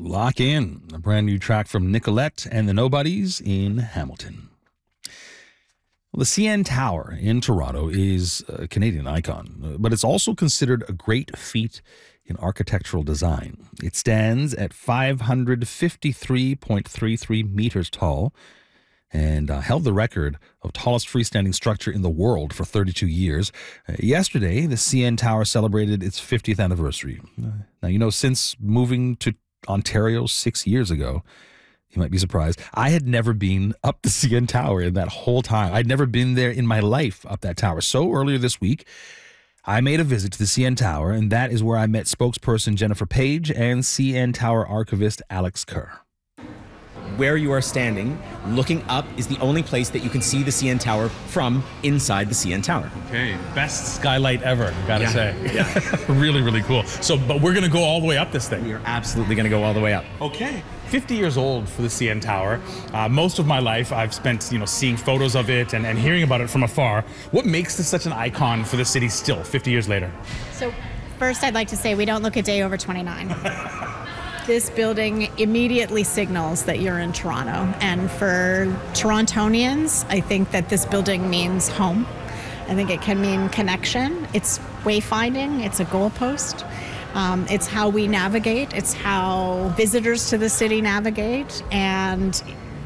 Lock In, a brand new track from Nicolette and the Nobodies in Hamilton. Well, the CN Tower in Toronto is a Canadian icon, but it's also considered a great feat in architectural design. It stands at 553.33 meters tall and held the record of tallest freestanding structure in the world for 32 years. Yesterday, the CN Tower celebrated its 50th anniversary. Now, since moving to Ontario 6 years ago, you might be surprised, I had never been up the CN Tower in that whole time. I'd never been there in my life up that tower. So earlier this week, I made a visit to the CN Tower, and that is where I met spokesperson Jennifer Page and CN Tower archivist Alex Kerr. Where you are standing, looking up, is the only place that you can see the CN Tower from inside the CN Tower. Okay, best skylight ever, gotta say. Yeah. Really, really cool. So, but we're gonna go all the way up this thing. We are absolutely gonna go all the way up. Okay. 50 years old for the CN Tower. Most of my life I've spent, seeing photos of it and hearing about it from afar. What makes this such an icon for the city still, 50 years later? So first I'd like to say we don't look a day over 29. This building immediately signals that you're in Toronto. And for Torontonians, I think that this building means home. I think it can mean connection. It's wayfinding. It's a goalpost. It's how we navigate. It's how visitors to the city navigate. And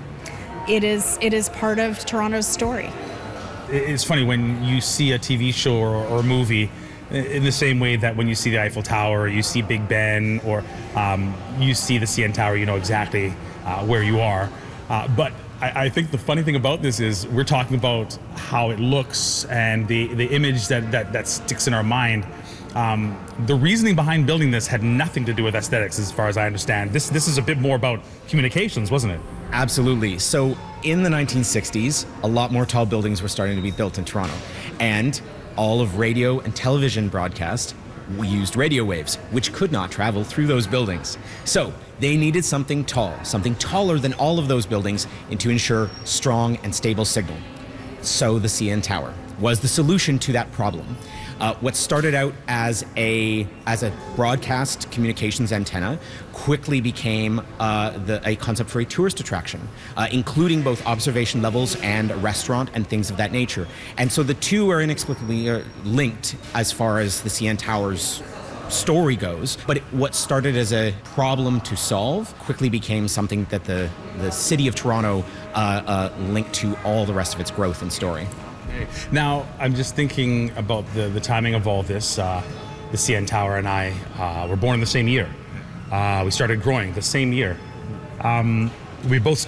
it is part of Toronto's story. It's funny when you see a TV show or a movie, in the same way that when you see the Eiffel Tower, you see Big Ben, or you see the CN Tower, you know exactly where you are. But I think the funny thing about this is we're talking about how it looks and the image that sticks in our mind. The reasoning behind building this had nothing to do with aesthetics, as far as I understand. This is a bit more about communications, wasn't it? Absolutely. So in the 1960s, a lot more tall buildings were starting to be built in Toronto. And all of radio and television broadcast, we used radio waves, which could not travel through those buildings. So they needed something tall, something taller than all of those buildings, and to ensure strong and stable signal. So the CN Tower was the solution to that problem. What started out as a broadcast communications antenna quickly became a concept for a tourist attraction, including both observation levels and a restaurant and things of that nature. And so the two are inexplicably linked as far as the CN Tower's story goes. But what started as a problem to solve quickly became something that the city of Toronto linked to all the rest of its growth and story. Now, I'm just thinking about the timing of all this. The CN Tower and I were born in the same year. We started growing the same year. We both